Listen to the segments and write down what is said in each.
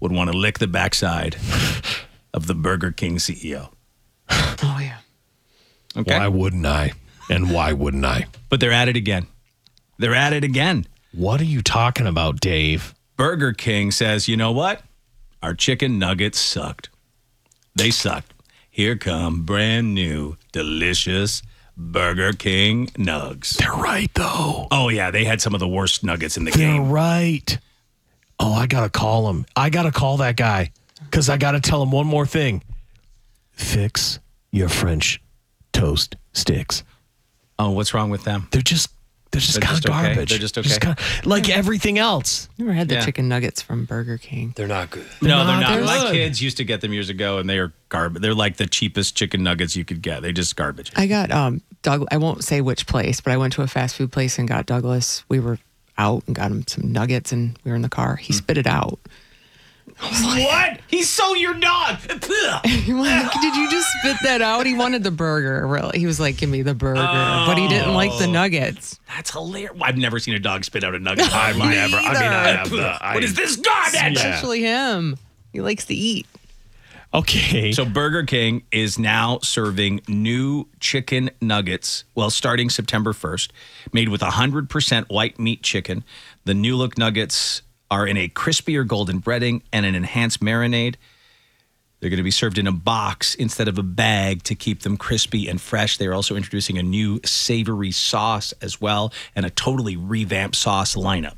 would want to lick the backside of the Burger King CEO. Oh, yeah. Okay. Why wouldn't I? And why wouldn't I? But they're at it again. They're at it again. What are you talking about, Dave? Burger King says, you know what? Our chicken nuggets sucked. They sucked. Here come brand new, delicious Burger King nugs. They're right, though. Oh, yeah. They had some of the worst nuggets in the They're game. right. Oh, I got to call him. I got to call that guy because I got to tell him one more thing. Fix your French toast sticks. Oh, what's wrong with them? They're just kind of just okay? garbage. They're just okay? Like everything else. Never had the Yeah. chicken nuggets from Burger King. They're not good. No, they're not not. good. My kids used to get them years ago, and they are garbage. They're like the cheapest chicken nuggets you could get. They're just garbage. I got Doug. I won't say which place, but I went to a fast food place and got Douglas. We were out and got him some nuggets, and we were in the car. He spit it out. What? He's so your dog. He was like, did you just spit that out? He wanted the burger. Really, he was like, "Give me the burger," but he didn't like the nuggets. That's hilarious. I've never seen a dog spit out a nugget. I've never. I mean, I have the. What is this garbage? Yeah. Especially him. He likes to eat. Okay. So Burger King is now serving new chicken nuggets, well, starting September 1st, made with 100% white meat chicken. The new look nuggets are in a crispier golden breading and an enhanced marinade. They're going to be served in a box instead of a bag to keep them crispy and fresh. They're also introducing a new savory sauce as well and a totally revamped sauce lineup.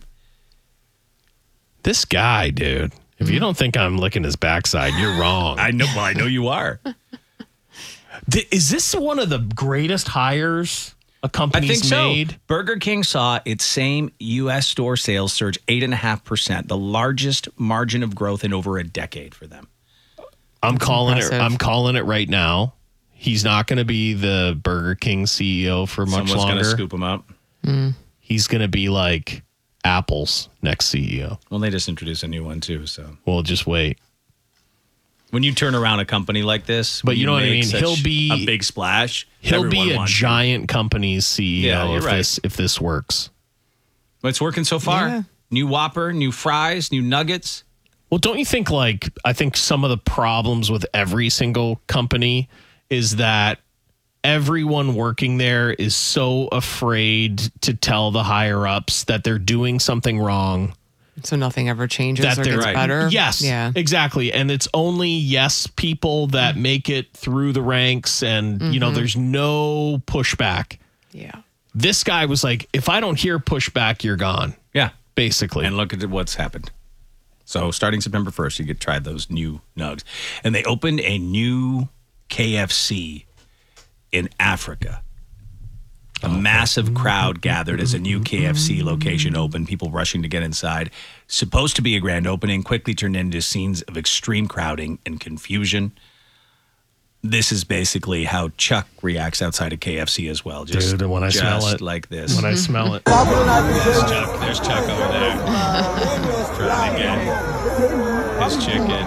This guy, dude. If you don't think I'm licking his backside, you're wrong. I know. Well, I know you are. Is this one of the greatest hires a I company's think so. made? Burger King saw its same U.S. store sales surge 8.5%, the largest margin of growth in over a decade for them. I'm calling impressive. it. I'm calling it right now. He's not going to be the Burger King CEO for much Someone's going longer. to scoop them up. He's going to be like Apple's next CEO. Well, they just introduced a new one too. So We'll just wait. when you turn around a company like this, But when you know what I make mean? such He'll be- a big splash. He'll everyone be a wants you. giant company's CEO Yeah, you're if this works. But it's working so far. Yeah. New Whopper, new fries, new nuggets. Well, don't you think I think some of the problems with every single company is that everyone working there is so afraid to tell the higher ups that they're doing something wrong. So nothing ever changes That or they're gets right. better. Yes, Yeah. exactly. And it's only yes people that make it through the ranks and, you know, there's no pushback. Yeah. This guy was like, if I don't hear pushback, you're gone, Yeah. basically. And look at what's happened. So starting September 1st, you get try those new nugs. And they opened a new KFC in Africa. A massive crowd gathered as a new KFC location opened, people rushing to get inside. Supposed to be a grand opening, quickly turned into scenes of extreme crowding and confusion. This is basically how Chuck reacts outside of KFC as well. Just, Dude, when I smell just it. like this. When I smell it. There's Chuck over there. Trying to get his chicken.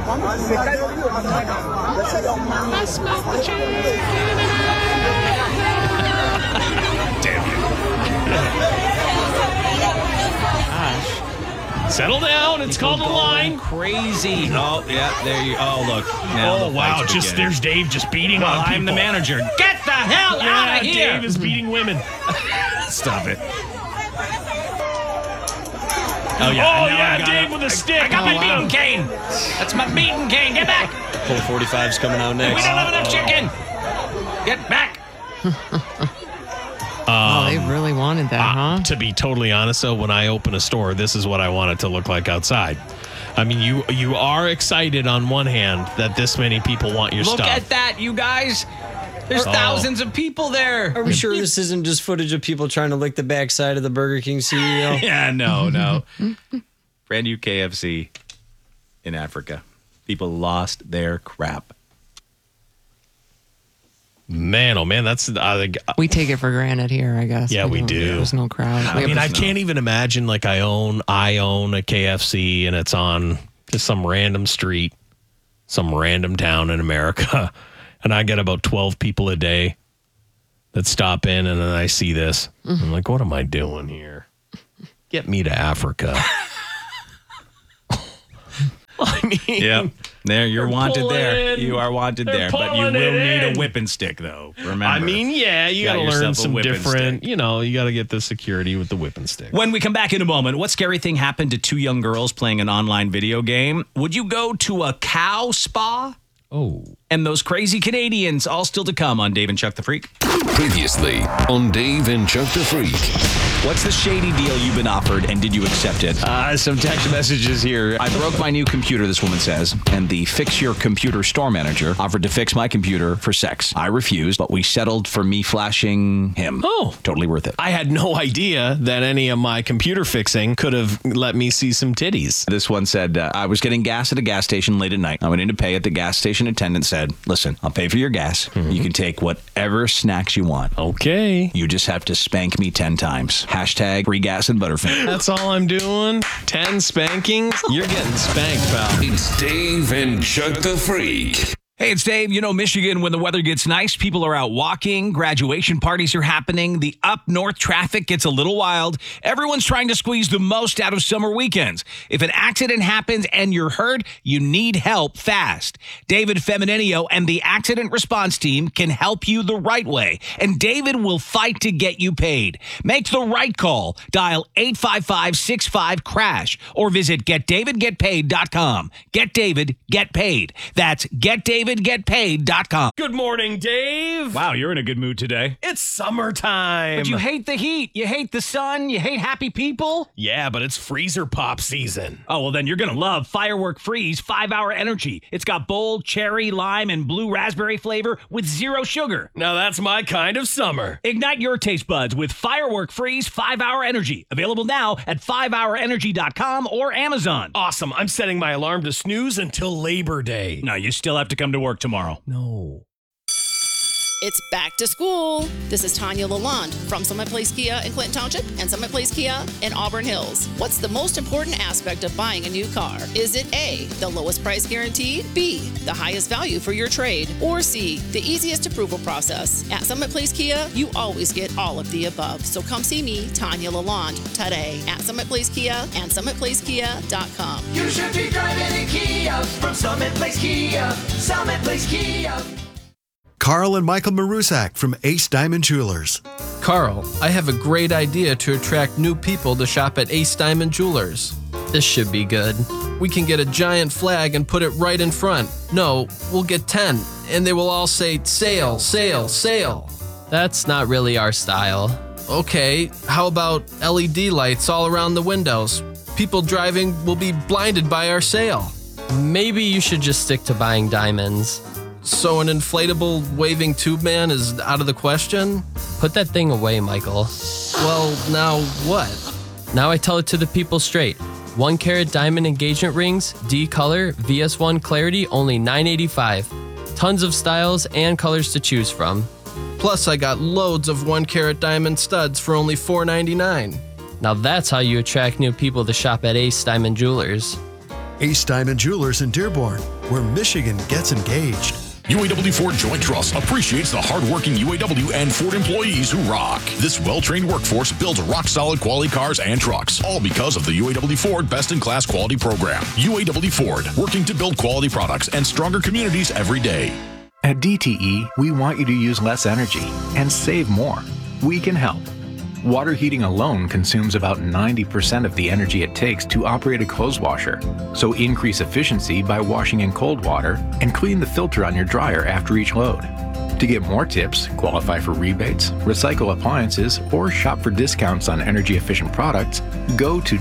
I smell the chicken. Damn you. Settle down. It's called a line. Crazy. Oh, yeah, there you Oh, look. Now Oh, the wow. fight's Just beginning. there's Dave just beating Well, on people. I'm the manager. Get the hell out of here. Dave is beating women. Stop it. Oh, Oh, yeah. and now yeah, I got Dave with a stick. I got Oh, my wow. beating cane. That's my beating cane. Get back. Pull 45's coming out We next. don't have enough chicken. Get back. Oh, they really wanted that, huh? To be totally honest, though, when I open a store, this is what I want it to look like outside. I mean, you are excited on one hand that this many people want your Look stuff. at that, you guys. There's thousands of people there. Are we sure this isn't just footage of people trying to lick the backside of the Burger King CEO? Yeah, no. Brand new KFC in Africa. People lost their crap. Man, oh man, that's We take it for granted here, I guess. Yeah, we don't- do. There's no crowd. I mean, I can't even imagine like I own a KFC and it's on just some random street, some random town in America, and I get about 12 people a day that stop in, and then I see this. I'm like, what am I doing here? Get me to Africa. I mean, Yep. There, you're wanted pulling there. in. You are wanted They're there. But you will pulling it need a in. whipping stick, though. Remember. I mean, yeah, you got to yourself learn a some whipping different, stick. you got to get the security with the whipping stick. When we come back in a moment, what scary thing happened to two young girls playing an online video game? Would you go to a cow spa? Oh. And those crazy Canadians, all still to come on Dave and Chuck the Freak. Previously on Dave and Chuck the Freak. What's the shady deal you've been offered, and did you accept it? Some text messages here. I broke my new computer, this woman says, and the Fix Your Computer store manager offered to fix my computer for sex. I refused, but we settled for me flashing him. Oh. Totally worth it. I had no idea that any of my computer fixing could have let me see some titties. This one said, I was getting gas at a gas station late at night. I went in to pay it. The gas station attendant said, listen, I'll pay for your gas. You can take whatever snacks you want. Okay. You just have to spank me 10 times. Hashtag free gas and Butterfinger. That's all I'm doing. 10 spankings. You're getting spanked, pal. It's Dave and Chuck the Freak. Hey, it's Dave. You know, Michigan, when the weather gets nice, people are out walking, graduation parties are happening, the up north traffic gets a little wild. Everyone's trying to squeeze the most out of summer weekends. If an accident happens and you're hurt, you need help fast. David Femininio and the accident response team can help you the right way, and David will fight to get you paid. Make the right call. Dial 855-65-CRASH or visit getdavidgetpaid.com. Get David, get paid. That's getdavidgetpaid.com. Good morning, Dave. Wow, you're in a good mood today. It's summertime. But you hate the heat. You hate the sun. You hate happy people. Yeah, but it's freezer pop season. Oh, well, then you're going to love Firework Freeze 5-Hour Energy. It's got bold cherry, lime, and blue raspberry flavor with 0 sugar. Now that's my kind of summer. Ignite your taste buds with Firework Freeze 5-Hour Energy. Available now at 5hourenergy.com or Amazon. Awesome. I'm setting my alarm to snooze until Labor Day. No, you still have to come to work tomorrow. No. It's back to school. This is Tanya Lalonde from Summit Place Kia in Clinton Township and Summit Place Kia in Auburn Hills. What's the most important aspect of buying a new car? Is it A, the lowest price guaranteed, B, the highest value for your trade, or C, the easiest approval process? At Summit Place Kia, you always get all of the above. So come see me, Tanya Lalonde, today at Summit Place Kia and SummitPlaceKia.com. You should be driving a Kia from Summit Place Kia. Summit Place Kia. Carl and Michael Marusak from Ace Diamond Jewelers. Carl, I have a great idea to attract new people to shop at Ace Diamond Jewelers. This should be good. We can get a giant flag and put it right in front. No, we'll get 10, and they will all say, sale, sale, sale. That's not really our style. Okay, how about LED lights all around the windows? People driving will be blinded by our sale. Maybe you should just stick to buying diamonds. So an inflatable waving tube man is out of the question? Put that thing away, Michael. Well, now what? Now I tell it to the people straight. 1 carat diamond engagement rings, D color, VS1 clarity, only $9.85. Tons of styles and colors to choose from. Plus, I got loads of 1 carat diamond studs for only $4.99. Now that's how you attract new people to shop at Ace Diamond Jewelers. Ace Diamond Jewelers in Dearborn, where Michigan gets engaged. UAW Ford Joint Trust appreciates the hardworking UAW and Ford employees who rock. This well-trained workforce builds rock-solid quality cars and trucks, all because of the UAW Ford Best-in-Class Quality Program. UAW Ford, working to build quality products and stronger communities every day. At DTE, we want you to use less energy and save more. We can help. Water heating alone consumes about 90% of the energy it takes to operate a clothes washer. So increase efficiency by washing in cold water and clean the filter on your dryer after each load. To get more tips, qualify for rebates, recycle appliances, or shop for discounts on energy-efficient products, go to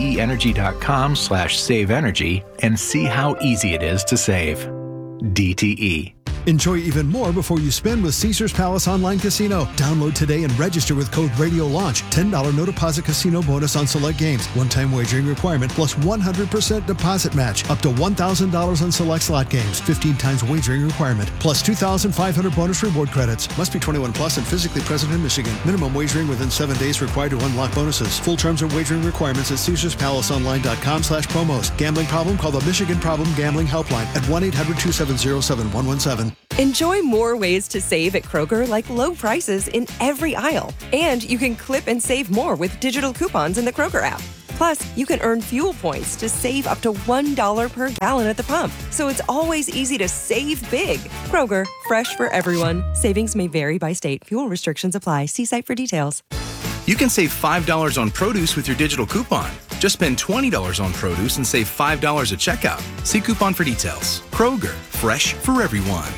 dteenergy.com/saveenergy and see how easy it is to save. DTE. Enjoy even more before you spend with Caesars Palace Online Casino. Download today and register with code RADIOLAUNCH. $10 no deposit casino bonus on select games. One-time wagering requirement plus 100% deposit match. Up to $1,000 on select slot games. 15 times wagering requirement plus 2,500 bonus reward credits. Must be 21 plus and physically present in Michigan. Minimum wagering within 7 days required to unlock bonuses. Full terms and wagering requirements at CaesarsPalaceOnline.com/promos. Gambling problem? Call the Michigan Problem Gambling Helpline at 1-800-270-7117. Enjoy more ways to save at Kroger, like low prices in every aisle. And you can clip and save more with digital coupons in the Kroger app. Plus, you can earn fuel points to save up to $1 per gallon at the pump. So it's always easy to save big. Kroger, fresh for everyone. Savings may vary by state. Fuel restrictions apply. See site for details. You can save $5 on produce with your digital coupon. Just spend $20 on produce and save $5 at checkout. See coupon for details. Kroger, fresh for everyone.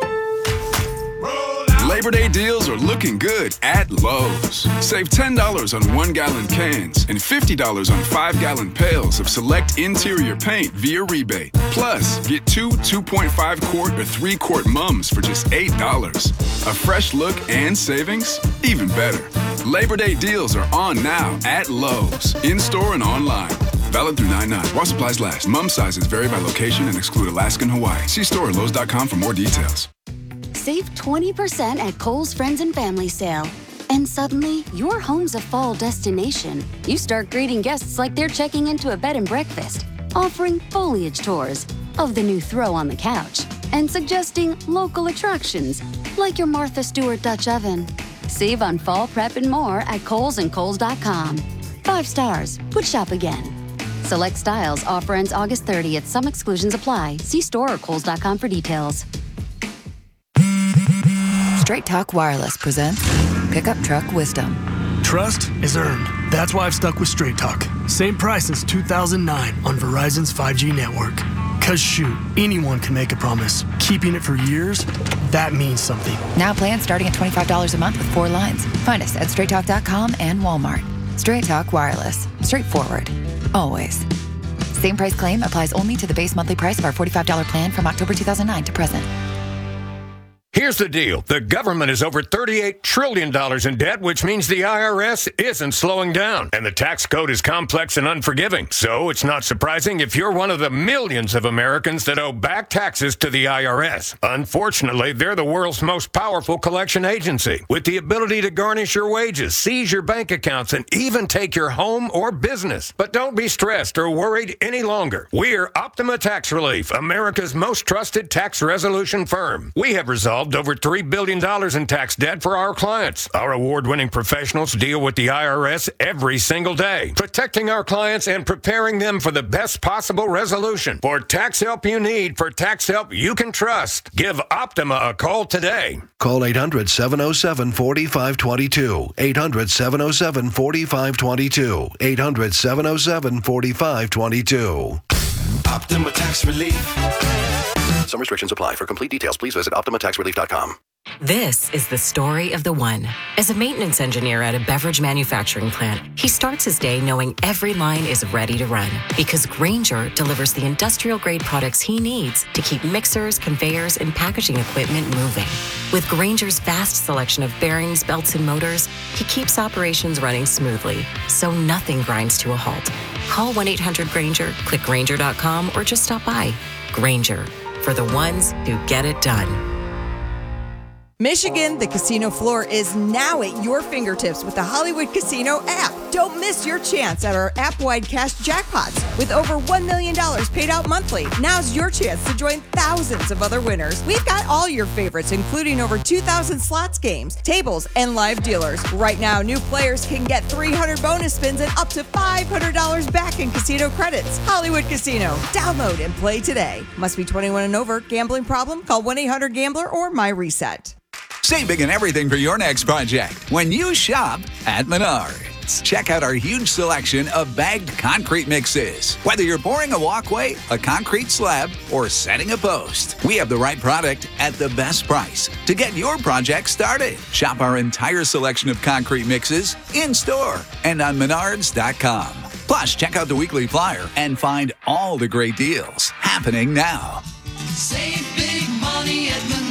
Labor Day deals are looking good at Lowe's. Save $10 on 1-gallon cans and $50 on 5-gallon pails of select interior paint via rebate. Plus, get 2 2.5-quart or 3-quart mums for just $8. A fresh look and savings? Even better. Labor Day deals are on now at Lowe's, in-store and online. Valid through 9/9. While supplies last. Mum sizes vary by location and exclude Alaska and Hawaii. See store at Lowe's.com for more details. Save 20% at Kohl's Friends and Family Sale. And suddenly, your home's a fall destination. You start greeting guests like they're checking into a bed and breakfast, offering foliage tours of the new throw on the couch, and suggesting local attractions like your Martha Stewart Dutch oven. Save on fall prep and more at Kohl's and Kohl's.com. 5 stars. Would shop again. Select styles. Offer ends August 30th. Some exclusions apply. See store or Kohl's.com for details. Straight Talk Wireless presents Pickup Truck Wisdom. Trust is earned. That's why I've stuck with Straight Talk. Same price since 2009 on Verizon's 5G network. Cause shoot, anyone can make a promise. Keeping it for years, that means something. Now plans starting at $25 a month with 4 lines. Find us at straighttalk.com and Walmart. Straight Talk Wireless. Straightforward. Always. Same price claim applies only to the base monthly price of our $45 plan from October 2009 to present. Here's the deal. The government is over $38 trillion in debt, which means the IRS isn't slowing down. And the tax code is complex and unforgiving. So it's not surprising if you're one of the millions of Americans that owe back taxes to the IRS. Unfortunately, they're the world's most powerful collection agency, with the ability to garnish your wages, seize your bank accounts, and even take your home or business. But don't be stressed or worried any longer. We're Optima Tax Relief, America's most trusted tax resolution firm. We have resolved over $3 billion in tax debt for our clients. Our award-winning professionals deal with the IRS every single day, protecting our clients and preparing them for the best possible resolution. For tax help you need, for tax help you can trust, give Optima a call today. Call 800-707-4522. 800-707-4522. 800-707-4522. Optima Tax Relief. Some restrictions apply. For complete details, please visit OptimaTaxRelief.com. This is the story of the one. As a maintenance engineer at a beverage manufacturing plant, he starts his day knowing every line is ready to run because Grainger delivers the industrial-grade products he needs to keep mixers, conveyors, and packaging equipment moving. With Grainger's vast selection of bearings, belts, and motors, he keeps operations running smoothly, so nothing grinds to a halt. Call 1-800-GRAINGER, click Grainger.com, or just stop by. Grainger, for the ones who get it done. Michigan, the casino floor is now at your fingertips with the Hollywood Casino app. Don't miss your chance at our app-wide cash jackpots. With over $1 million paid out monthly, now's your chance to join thousands of other winners. We've got all your favorites, including over 2,000 slots games, tables, and live dealers. Right now, new players can get 300 bonus spins and up to $500 back in casino credits. Hollywood Casino. Download and play today. Must be 21 and over. Gambling problem? Call 1-800-GAMBLER or MyReset. Save big and everything for your next project when you shop at Menards. Check out our huge selection of bagged concrete mixes. Whether you're pouring a walkway, a concrete slab, or setting a post, we have the right product at the best price to get your project started. Shop our entire selection of concrete mixes in-store and on Menards.com. Plus, check out the weekly flyer and find all the great deals happening now. Save big money at Menards.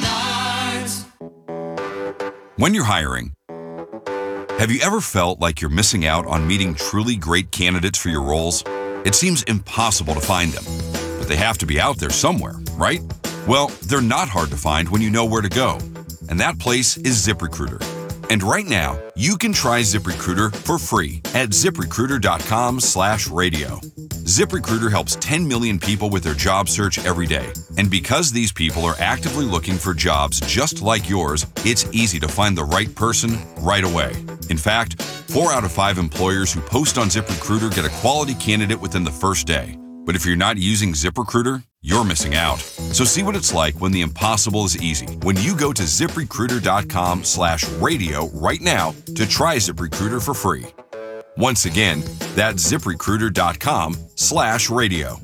When you're hiring, have you ever felt like you're missing out on meeting truly great candidates for your roles? It seems impossible to find them, but they have to be out there somewhere, right? Well, they're not hard to find when you know where to go, and that place is ZipRecruiter. And right now, you can try ZipRecruiter for free at ZipRecruiter.com/radio. ZipRecruiter helps 10 million people with their job search every day. And because these people are actively looking for jobs just like yours, it's easy to find the right person right away. In fact, 4 out of 5 employers who post on ZipRecruiter get a quality candidate within the first day. But if you're not using ZipRecruiter, you're missing out. So see what it's like when the impossible is easy. When you go to ZipRecruiter.com/radio right now to try ZipRecruiter for free. Once again, that's ZipRecruiter.com/radio.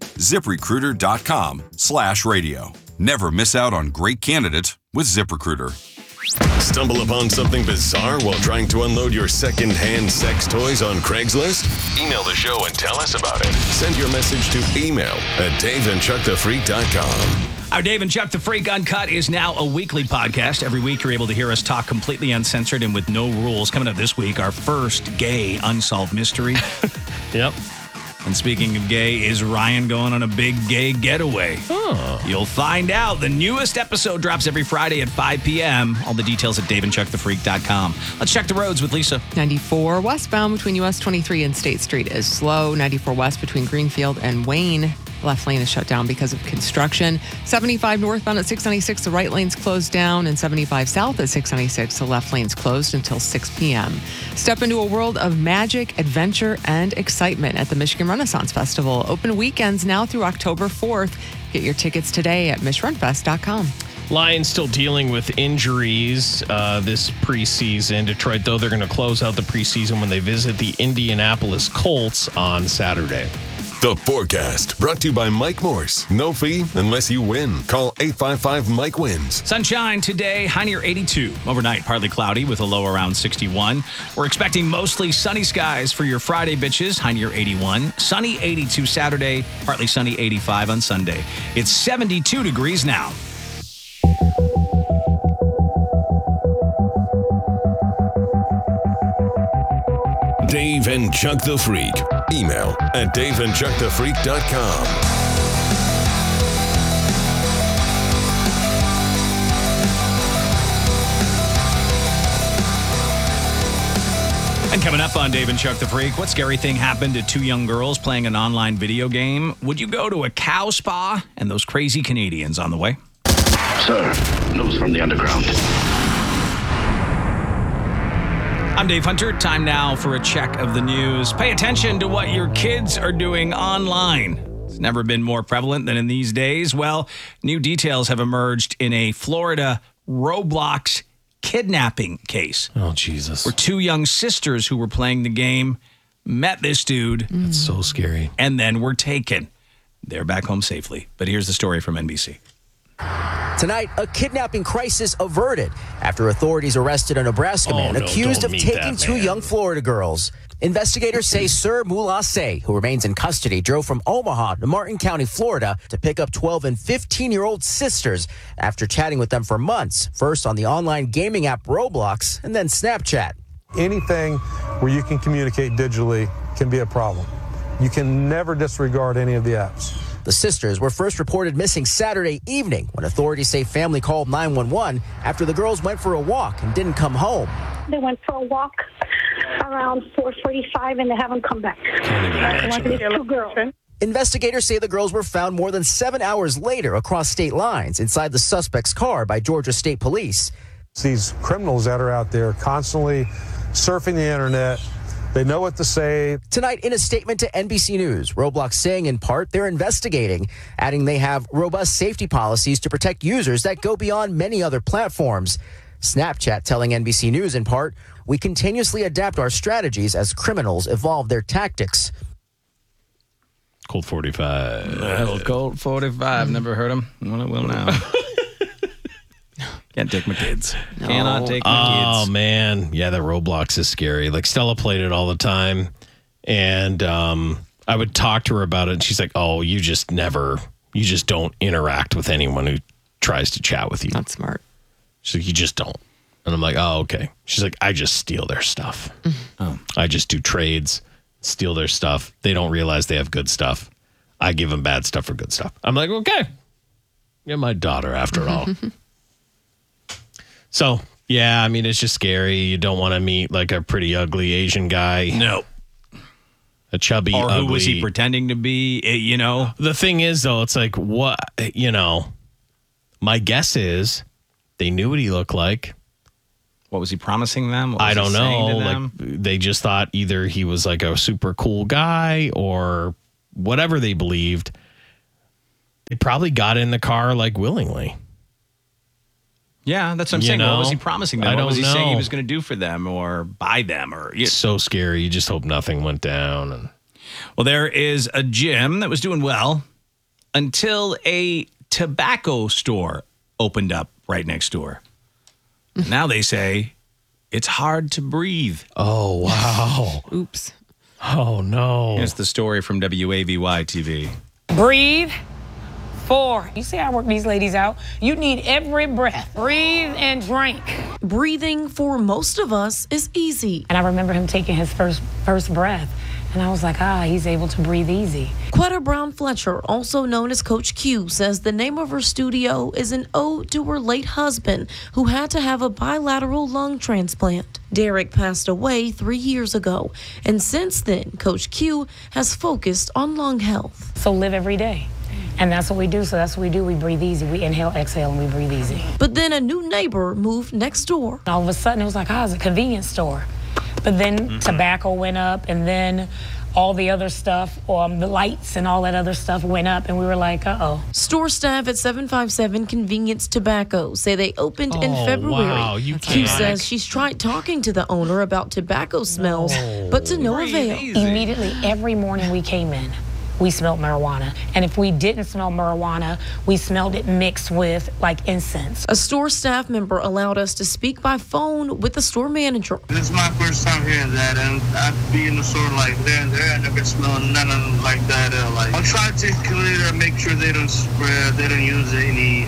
ZipRecruiter.com/radio. Never miss out on great candidates with ZipRecruiter. Stumble upon something bizarre while trying to unload your second-hand sex toys on Craigslist? Email the show and tell us about it. Send your message to email@daveandchuckthefreak.com. Our Dave and Chuck the Freak Uncut is now a weekly podcast. Every week you're able to hear us talk completely uncensored and with no rules. Coming up this week, our first gay unsolved mystery. Yep. And speaking of gay, is Ryan going on a big gay getaway? Oh. You'll find out. The newest episode drops every Friday at 5 p.m. All the details at daveandchuckthefreak.com. Let's check the roads with Lisa. 94 westbound between US 23 and State Street is slow. 94 west between Greenfield and Wayne. Left lane is shut down because of construction. 75 northbound at 696, the right lane's closed down, and 75 south at 696, the left lane's closed until 6 p.m. Step into a world of magic, adventure, and excitement at the Michigan Renaissance Festival. Open weekends now through October 4th. Get your tickets today at MichRunFest.com. Lions still dealing with injuries this preseason. Detroit, though, they're going to close out the preseason when they visit the Indianapolis Colts on Saturday. The Forecast, brought to you by Mike Morse. No fee unless you win. Call 855-MIKE-WINS. Sunshine today, high near 82. Overnight, partly cloudy with a low around 61. We're expecting mostly sunny skies for your Friday, bitches, high near 81. Sunny 82 Saturday, partly sunny 85 on Sunday. It's 72 degrees now. Dave and Chuck the Freak. Email at daveandchuckthefreak.com. And coming up on Dave and Chuck the Freak, what scary thing happened to 2 young girls playing an online video game? Would you go to a cow spa? And those crazy Canadians on the way. Sir, news from the underground. I'm Dave Hunter. Time now for a check of the news. Pay attention to what your kids are doing online. It's never been more prevalent than in these days. Well, new details have emerged in a Florida Roblox kidnapping case. Oh, Jesus. Where 2 young sisters who were playing the game met this dude. That's so scary. And then were taken. They're back home safely. But here's the story from NBC. Tonight, a kidnapping crisis averted after authorities arrested a Nebraska man accused of taking 2 young Florida girls. Investigators say Sir Mullah Say, who remains in custody, drove from Omaha to Martin County, Florida, to pick up 12 and 15-year-old sisters after chatting with them for months, first on the online gaming app Roblox and then Snapchat. Anything where you can communicate digitally can be a problem. You can never disregard any of the apps. The sisters were first reported missing Saturday evening when authorities say family called 911 after the girls went for a walk and didn't come home. They went for a walk around 4:45 and they haven't come back. These 2 girls. Investigators say the girls were found more than 7 hours later across state lines inside the suspect's car by Georgia State Police. These criminals that are out there constantly surfing the internet, they know what to say. Tonight, in a statement to NBC News, Roblox saying in part they're investigating, adding they have robust safety policies to protect users that go beyond many other platforms. Snapchat telling NBC News in part, we continuously adapt our strategies as criminals evolve their tactics. Colt 45. Colt 45. Never heard him. Well, I will now. Can't take my kids. No. Cannot take my kids. Oh, man. Yeah, the Roblox is scary. Like, Stella played it all the time. And I would talk to her about it. And she's like, oh, you just don't interact with anyone who tries to chat with you. Not smart. She's like, you just don't. And I'm like, oh, okay. She's like, I just steal their stuff. Oh. I just do trades, steal their stuff. They don't realize they have good stuff. I give them bad stuff for good stuff. I'm like, okay. You're my daughter after all. So, yeah, I mean, it's just scary. You don't want to meet like a pretty ugly Asian guy. No. A chubby, or ugly. Who was he pretending to be, you know? The thing is, though, it's like, what, you know, my guess is they knew what he looked like. What was he promising them? What was I don't he saying know. to them? Like they just thought either he was like a super cool guy or whatever they believed. They probably got in the car like willingly. Yeah, that's what I'm saying. What was he promising them? What was he saying he was going to do for them or buy them? So scary. You just hope nothing went down. Well, there is a gym that was doing well until a tobacco store opened up right next door. Now they say it's hard to breathe. Oh, wow. Oops. Oh, no. Here's the story from WAVY TV. Breathe. 4. You see how I work these ladies out? You need every breath. Breathe and drink. Breathing for most of us is easy. And I remember him taking his first breath. And I was like, he's able to breathe easy. Quetta Brown Fletcher, also known as Coach Q, says the name of her studio is an ode to her late husband, who had to have a bilateral lung transplant. Derek passed away 3 years ago, and since then, Coach Q has focused on lung health. So live every day. And that's what we do. So that's what we do. We breathe easy. We inhale, exhale, and we breathe easy. But then a new neighbor moved next door. All of a sudden, it was like, it's a convenience store. But then tobacco went up, and then all the other stuff, the lights and all that other stuff went up, and we were like, uh-oh. Store staff at 757 Convenience Tobacco say they opened in February. Wow, Q says she's tried talking to the owner about tobacco smells, but to no avail. Immediately, every morning we came in, we smelled marijuana. And if we didn't smell marijuana, we smelled it mixed with like incense. A store staff member allowed us to speak by phone with the store manager. This is my first time hearing that, and I'd be in the store like there and there. I never smelled none of them like that. I'll try to clear, make sure they don't spread, they don't use any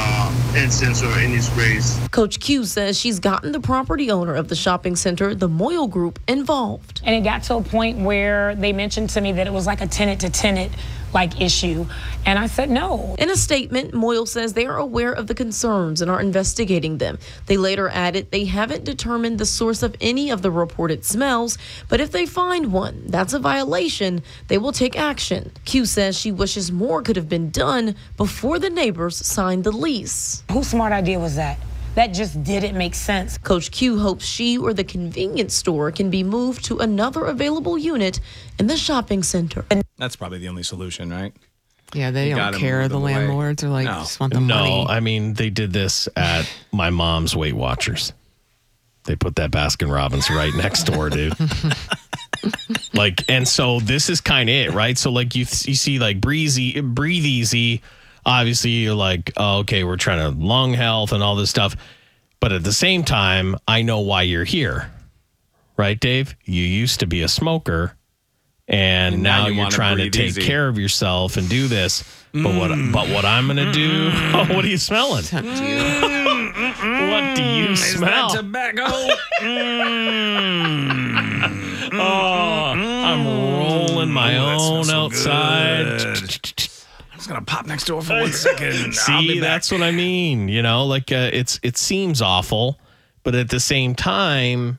incense or any sprays. Coach Q says she's gotten the property owner of the shopping center, the Moyle Group, involved. And it got to a point where they mentioned to me that it was like a tenant-to-tenant like issue. And I said no. In a statement, Moyle says they are aware of the concerns and are investigating them. They later added they haven't determined the source of any of the reported smells, but if they find one that's a violation, they will take action. Q says she wishes more could have been done before the neighbors signed the lease. Whose smart idea was that? That just didn't make sense. Coach Q hopes she or the convenience store can be moved to another available unit in the shopping center. That's probably the only solution, right? Yeah, they don't care. The landlords are like, just want the money. No, I mean, they did this at my mom's Weight Watchers. They put that Baskin Robbins right next door, dude. And so this is kind of it, right? So you see breathe easy. Obviously, you're like, oh, okay, we're trying to lung health and all this stuff. But at the same time, I know why you're here. Right, Dave? You used to be a smoker, and now you're trying to take care of yourself and do this. But what I'm going to do... Oh, what are you smelling? What do you smell? Is that tobacco? I'm rolling my own outside. I'm just gonna pop next door for 1 second. See, that's what I mean. It seems awful, but at the same time,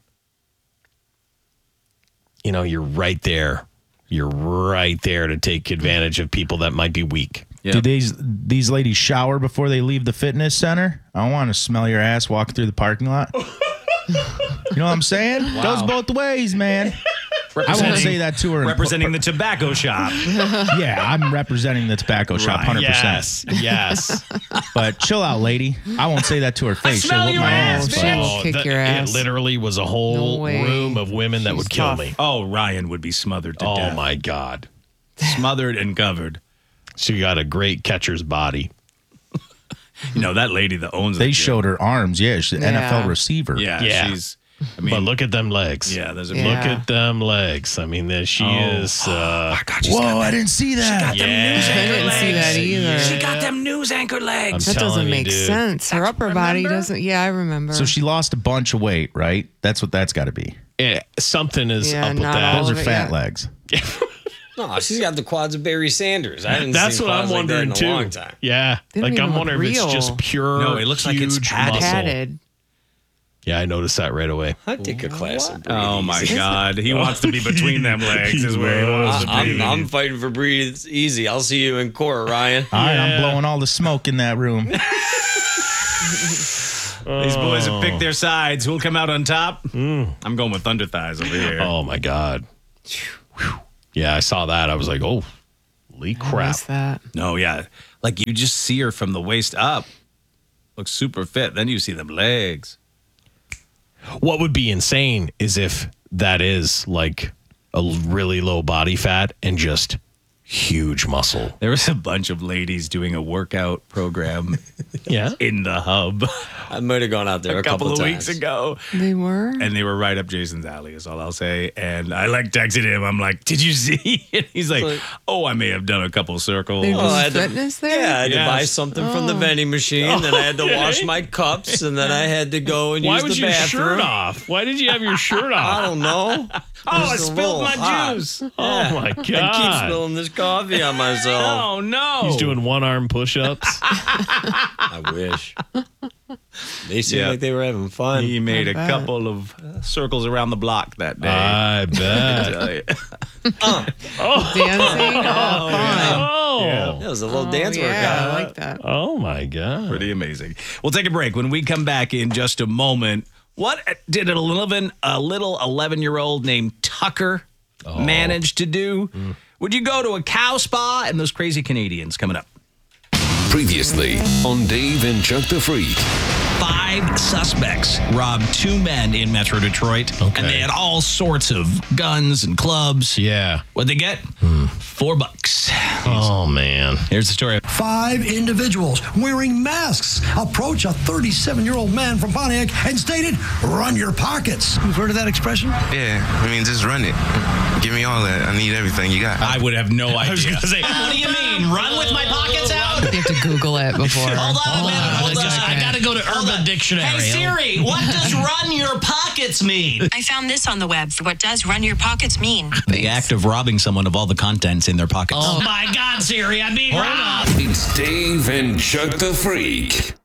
you're right there. You're right there to take advantage of people that might be weak. Yep. Do these ladies shower before they leave the fitness center? I want to smell your ass walking through the parking lot. You know what I'm saying? Wow. Goes both ways, man. I won't say that to her. Representing the tobacco shop. Yeah, I'm representing the tobacco shop 100%. Yes. But chill out, lady. I won't say that to her face. She'll whip my ass. She'll kick your ass. It literally was a whole room of women that would kill me. Oh, Ryan would be smothered to death. Oh, my God. Smothered and covered. She got a great catcher's body. That lady that owns They showed her arms. Yeah, she's an NFL receiver. Yeah. But look at them legs. Yeah, look at them legs. I mean, she is. Oh, God, whoa, I didn't see that. She got them news I didn't see that either. She got them news anchor legs. That doesn't make sense. Her upper body doesn't. Yeah, I remember. So she lost a bunch of weight, right? That's what that's got to be. Something is up with that. Those are fat legs. No, she's got the quads of Barry Sanders. I didn't That's see what I'm quads like that wondering in too. a long time. Yeah, I'm wondering if it's just pure. No, it looks like it's padded. Yeah, I noticed that right away. I'd take a class. Oh my God, he wants to be between them legs. Is where he wants to be. I'm fighting for breathe easy. I'll see you in court, Ryan. All right, I'm blowing all the smoke in that room. These boys have picked their sides. Who'll come out on top? I'm going with Thunder Thighs over here. Oh, my God. Yeah, I saw that. I was like, holy crap. That? No, yeah. Like, you just see her from the waist up. Looks super fit. Then you see them legs. What would be insane is if that is like a really low body fat and just huge muscle. There was a bunch of ladies doing a workout program in the hub. I might have gone out there a couple of times. weeks ago. They were? And they were right up Jason's alley is all I'll say. And I texted him. I'm like, did you see? And he's like, I may have done a couple circles. There's fitness there? Yeah, I had to buy something from the vending machine. Then I had to wash my cups. And then I had to go and use the bathroom. Why was your shirt off? Why did you have your shirt off? I don't know. I spilled my juice. Oh, my God. I keep spilling this coffee on myself. Oh, no. He's doing one-arm push-ups. I wish. They seemed like they were having fun. He made a couple of circles around the block that day. I bet. Dancing? Yeah. It was a little dance workout. Yeah, I like that. Oh, my God. Pretty amazing. We'll take a break. When we come back in just a moment, what did a little 11-year-old named Tucker manage to do? Would you go to a cow spa? And those crazy Canadians coming up. Previously on Dave and Chuck the Freak. 5 suspects robbed 2 men in Metro Detroit. Okay. And they had all sorts of guns and clubs. Yeah. What'd they get? $4. Oh, man. Here's the story. 5 individuals wearing masks approach a 37-year-old man from Pontiac and stated, "Run your pockets." You've heard of that expression? Yeah, I mean, just run it. Give me all that. I need everything you got. I would have no idea. I was going to say, what do you mean? Run with my pockets out? You have to Google it before. Hold on a minute. Hold on. I got to go to Urban Dictionary. Hey, Siri, what does run your pockets mean? I found this on the web. What does run your pockets mean? The act of robbing someone of all the contents in their pockets. Oh, my God, Siri, I'm being robbed. It's Dave and Chuck the Freak.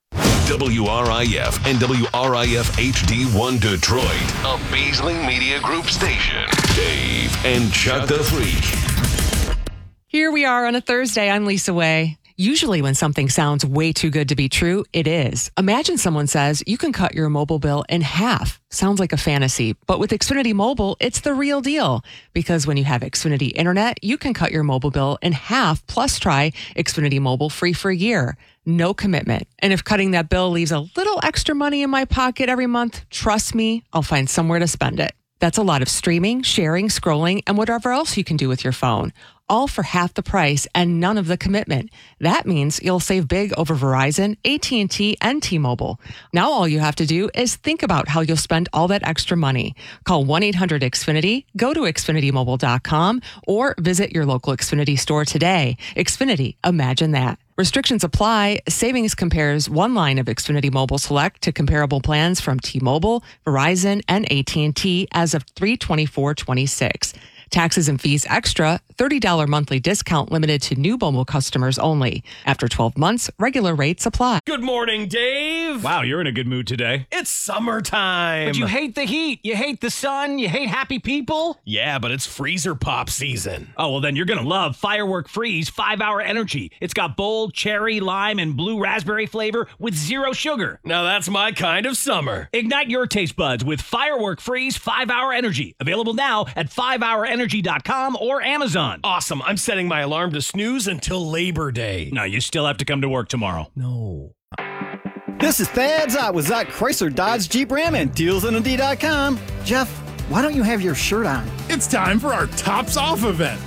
WRIF and WRIF HD1 Detroit, a Beasley Media Group station. Dave and Chuck the Freak. Here we are on a Thursday. I'm Lisa Way. Usually when something sounds way too good to be true, it is. Imagine someone says you can cut your mobile bill in half. Sounds like a fantasy, but with Xfinity Mobile, it's the real deal. Because when you have Xfinity Internet, you can cut your mobile bill in half, plus try Xfinity Mobile free for a year. No commitment. And if cutting that bill leaves a little extra money in my pocket every month, trust me, I'll find somewhere to spend it. That's a lot of streaming, sharing, scrolling, and whatever else you can do with your phone. All for half the price and none of the commitment. That means you'll save big over Verizon, AT&T, and T-Mobile. Now all you have to do is think about how you'll spend all that extra money. Call 1-800-XFINITY, go to XfinityMobile.com, or visit your local Xfinity store today. Xfinity, imagine that. Restrictions apply. Savings compares one line of Xfinity Mobile Select to comparable plans from T-Mobile, Verizon, and AT&T as of 3/24/26. Taxes and fees extra, $30 monthly discount limited to new mobile customers only. After 12 months, regular rates apply. Good morning, Dave. Wow, you're in a good mood today. It's summertime. But you hate the heat. You hate the sun. You hate happy people. Yeah, but it's freezer pop season. Oh, well, then you're going to love Firework Freeze 5-Hour Energy. It's got bold cherry, lime, and blue raspberry flavor with 0 sugar. Now that's my kind of summer. Ignite your taste buds with Firework Freeze 5-Hour Energy. Available now at 5hourenergy.com or Amazon. Awesome. I'm setting my alarm to snooze until Labor Day. No, you still have to come to work tomorrow. No. This is Thad Zott with Zott Chrysler Dodge Jeep Ram and DealsOnTheD.com. Jeff, why don't you have your shirt on? It's time for our Tops Off event.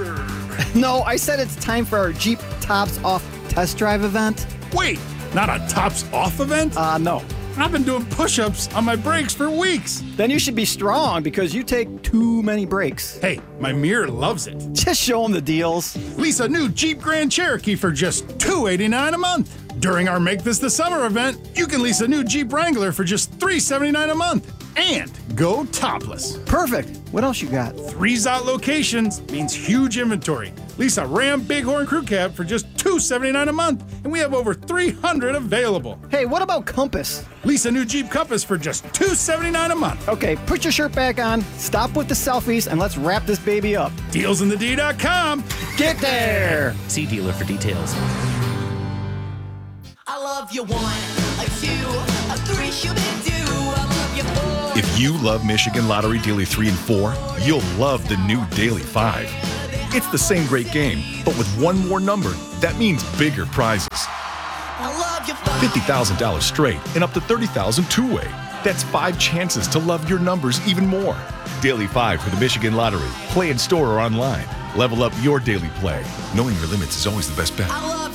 No, I said it's time for our Jeep Tops Off test drive event. Wait, not a Tops Off event? No. I've been doing push-ups on my brakes for weeks. Then you should be strong because you take too many breaks. Hey, my mirror loves it. Just show them the deals. Lease a new Jeep Grand Cherokee for just $289 a month. During our Make This the Summer event, you can lease a new Jeep Wrangler for just $379 a month. And go topless. Perfect. What else you got? 3 Zott locations means huge inventory. Lease a Ram Bighorn Crew Cab for just $279 a month, and we have over 300 available. Hey, what about Compass? Lease a new Jeep Compass for just $279 a month. Okay, put your shirt back on, stop with the selfies, and let's wrap this baby up. DealsOnTheD.com. Get there! See dealer for details. I love you one. If you love Michigan Lottery Daily 3 and 4, you'll love the new Daily 5. It's the same great game, but with one more number, that means bigger prizes. $50,000 straight and up to $30,000 two-way. That's 5 chances to love your numbers even more. Daily 5 for the Michigan Lottery. Play in store or online. Level up your daily play. Knowing your limits is always the best bet.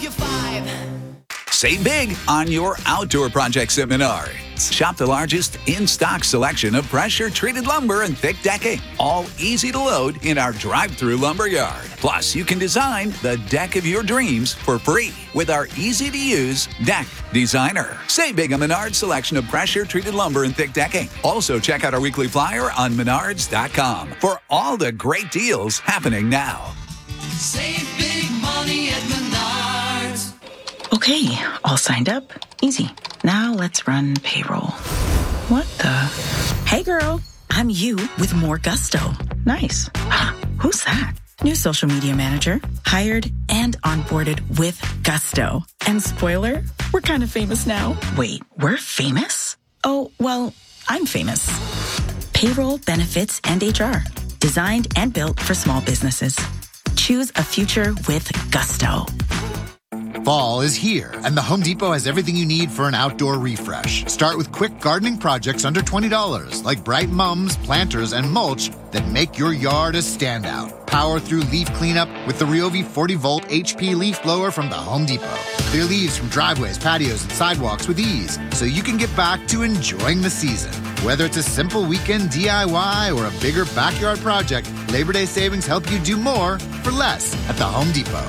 Save big on your outdoor projects at Menards. Shop the largest in-stock selection of pressure-treated lumber and thick decking, all easy to load in our drive-through lumber yard. Plus, you can design the deck of your dreams for free with our easy-to-use Deck Designer. Save big on Menards' selection of pressure-treated lumber and thick decking. Also, check out our weekly flyer on Menards.com for all the great deals happening now. Save big money at Menards. Okay, all signed up. Easy. Now let's run payroll. What the? Hey girl, I'm you with more gusto. Nice. Who's that? New social media manager, hired and onboarded with gusto. And spoiler, we're kind of famous now. Wait, we're famous? Oh, well, I'm famous. Payroll, benefits, and HR. Designed and built for small businesses. Choose a future with gusto. Fall is here, and the Home Depot has everything you need for an outdoor refresh. Start with quick gardening projects under $20, like bright mums, planters, and mulch that make your yard a standout. Power through leaf cleanup with the Ryobi 40-volt HP leaf blower from the Home Depot. Clear leaves from driveways, patios, and sidewalks with ease, so you can get back to enjoying the season. Whether it's a simple weekend DIY or a bigger backyard project, Labor Day savings help you do more for less at the Home Depot.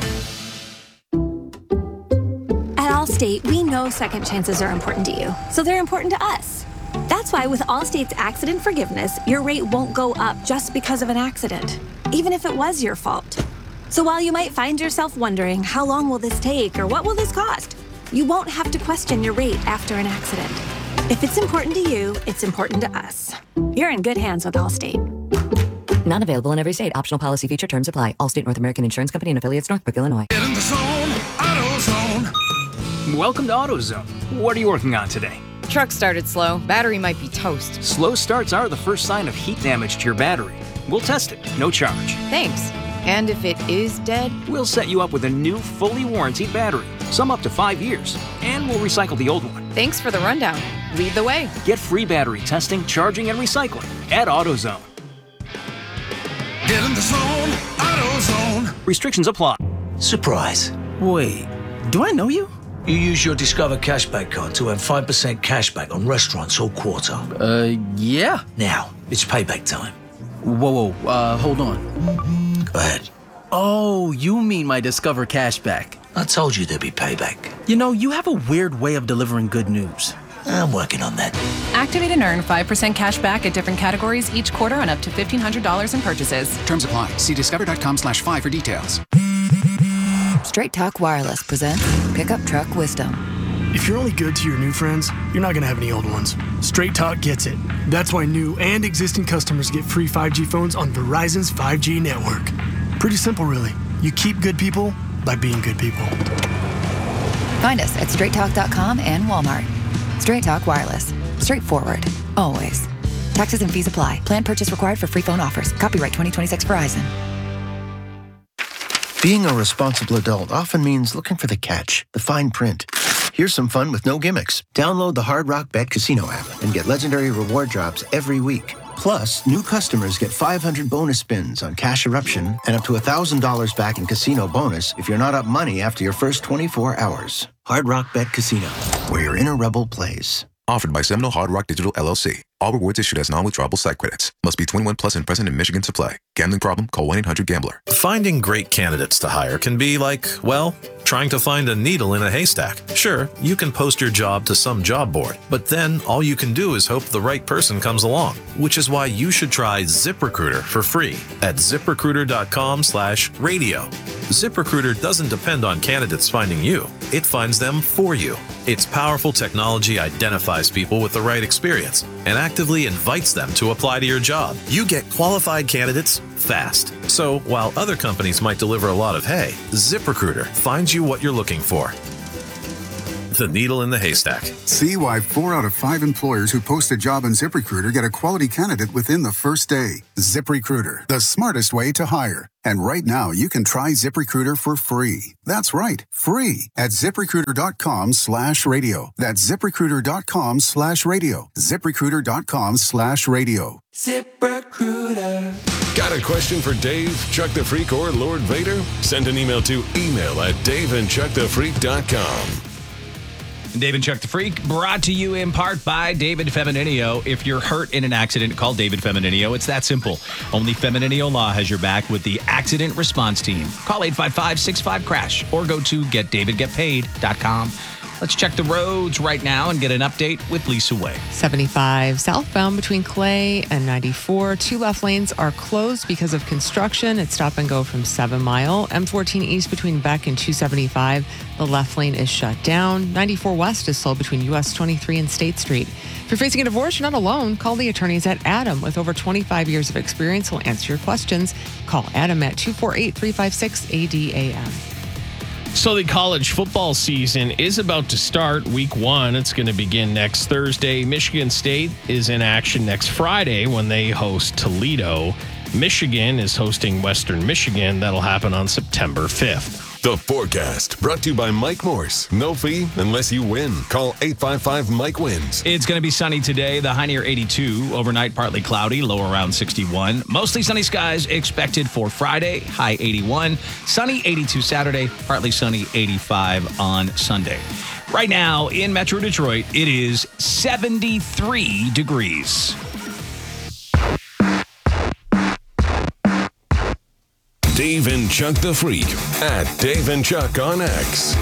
At Allstate, we know second chances are important to you, so they're important to us. That's why with Allstate's accident forgiveness, your rate won't go up just because of an accident, even if it was your fault. So while you might find yourself wondering, how long will this take or what will this cost? You won't have to question your rate after an accident. If it's important to you, it's important to us. You're in good hands with Allstate. Not available in every state. Optional policy feature terms apply. Allstate North American Insurance Company and affiliates, Northbrook, Illinois. Get in the zone, AutoZone. Welcome to AutoZone. What are you working on today? Truck started slow. Battery might be toast. Slow starts are the first sign of heat damage to your battery. We'll test it, no charge. Thanks. And if it is dead? We'll set you up with a new, fully warranted battery, some up to 5 years, and we'll recycle the old one. Thanks for the rundown. Lead the way. Get free battery testing, charging, and recycling at AutoZone. Get in the zone, AutoZone. Restrictions apply. Surprise. Wait, do I know you? You use your Discover Cashback card to earn 5% cashback on restaurants all quarter. Yeah. Now, it's payback time. Whoa, hold on. Go ahead. Oh, you mean my Discover Cashback. I told you there'd be payback. You know, you have a weird way of delivering good news. I'm working on that. Activate and earn 5% cash back at different categories each quarter on up to $1,500 in purchases. Terms apply. See discover.com/5 for details. Straight Talk Wireless presents Pickup Truck Wisdom. If you're only good to your new friends, you're not going to have any old ones. Straight Talk gets it. That's why new and existing customers get free 5G phones on Verizon's 5G network. Pretty simple, really. You keep good people by being good people. Find us at straighttalk.com and Walmart. Straight Talk Wireless. Straightforward. Always. Taxes and fees apply. Plan purchase required for free phone offers. Copyright 2026 Verizon. Being a responsible adult often means looking for the catch, the fine print. Here's some fun with no gimmicks. Download the Hard Rock Bet Casino app and get legendary reward drops every week. Plus, new customers get 500 bonus spins on Cash Eruption and up to $1,000 back in casino bonus if you're not up money after your first 24 hours. Hard Rock Bet Casino, where your inner rebel plays. Offered by Seminole Hard Rock Digital LLC. All rewards issued as non-withdrawable site credits. Must be 21 plus and present in Michigan to play. Gambling problem? Call 1-800-GAMBLER. Finding great candidates to hire can be like, well, trying to find a needle in a haystack. Sure, you can post your job to some job board, but then all you can do is hope the right person comes along, which is why you should try ZipRecruiter for free at ZipRecruiter.com/radio. ZipRecruiter doesn't depend on candidates finding you. It finds them for you. Its powerful technology identifies people with the right experience and actively invites them to apply to your job. You get qualified candidates fast. So while other companies might deliver a lot of hay, ZipRecruiter finds you what you're looking for. the needle in the haystack. See why 4 out of 5 employers who post a job on ZipRecruiter get a quality candidate within the first day. ZipRecruiter, the smartest way to hire. And right now, you can try ZipRecruiter for free. That's right, free at ZipRecruiter.com/radio. That's ZipRecruiter.com/radio. ZipRecruiter.com/radio. ZipRecruiter. Got a question for Dave, Chuck the Freak, or Lord Vader? Send an email to email@daveandchuckthefreak.com. Dave and Chuck the Freak, brought to you in part by David Femininio. If you're hurt in an accident, call David Femininio. It's that simple. Only Femininio Law has your back with the Accident Response Team. Call 855-65-CRASH or go to getdavidgetpaid.com. Let's check the roads right now and get an update with Lisa Way. 75 southbound between Clay and 94. 2 left lanes are closed because of construction. It's stop and go from 7 Mile. M14 east between Beck and 275. The left lane is shut down. 94 west is slow between US 23 and State Street. If you're facing a divorce, you're not alone. Call the attorneys at Adam. With over 25 years of experience, he'll answer your questions. Call Adam at 248-356-ADAM. So the college football season is about to start. Week 1, it's going to begin next Thursday. Michigan State is in action next Friday when they host Toledo. Michigan is hosting Western Michigan. That'll happen on September 5th. The forecast brought to you by Mike Morse. No fee unless you win. Call 855-MIKE-WINS. It's going to be sunny today. The high near 82. Overnight, partly cloudy. Low around 61. Mostly sunny skies expected for Friday. High 81. Sunny 82 Saturday. Partly sunny 85 on Sunday. Right now in Metro Detroit, it is 73 degrees. Dave and Chuck the Freak at Dave and Chuck on X.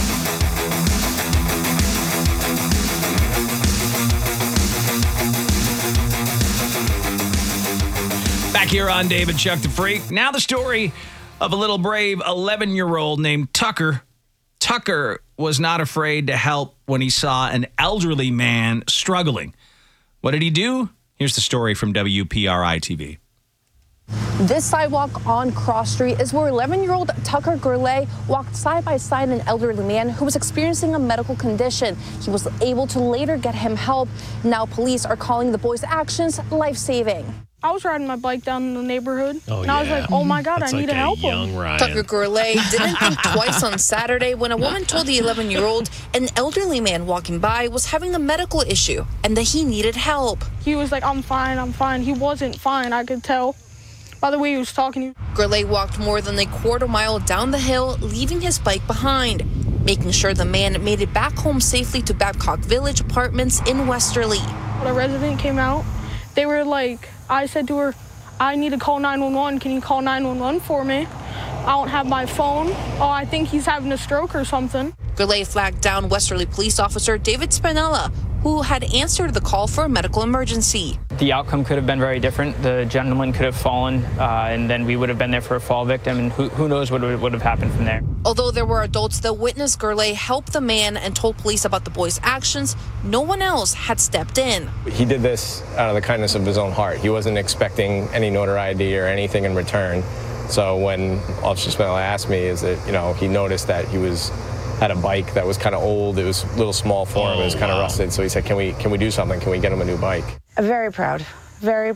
Back here on Dave and Chuck the Freak. Now the story of a little brave 11-year-old named Tucker. Tucker was not afraid to help when he saw an elderly man struggling. What did he do? Here's the story from WPRI TV. This sidewalk on Cross Street is where 11-year-old Tucker Gurley walked side by side an elderly man who was experiencing a medical condition. He was able to later get him help. Now police are calling the boy's actions life-saving. I was riding my bike down in the neighborhood, and I was like, oh my God, I need to help him. Tucker Gurley didn't think twice on Saturday when a woman told the 11-year-old an elderly man walking by was having a medical issue and that he needed help. He was like, I'm fine, I'm fine. He wasn't fine, I could tell by the way he was talking. Gurley walked more than a quarter mile down the hill, leaving his bike behind, making sure the man made it back home safely to Babcock Village Apartments in Westerly. When a resident came out, they were like, I said to her, I need to call 911. Can you call 911 for me? I don't have my phone. Oh, I think he's having a stroke or something. Gurley flagged down Westerly police officer David Spinella, who had answered the call for a medical emergency. The outcome could have been very different. The gentleman could have fallen, and then we would have been there for a fall victim, and who knows what would have happened from there. Although there were adults that witnessed Gurley help the man and told police about the boy's actions, no one else had stepped in. He did this out of the kindness of his own heart. He wasn't expecting any notoriety or anything in return. So when Officer Spinella asked me, he noticed that he had a bike that was kind of old. It was a little small for him. It was kind of rusted. So he said, can we do something? Can we get him a new bike? Very proud, very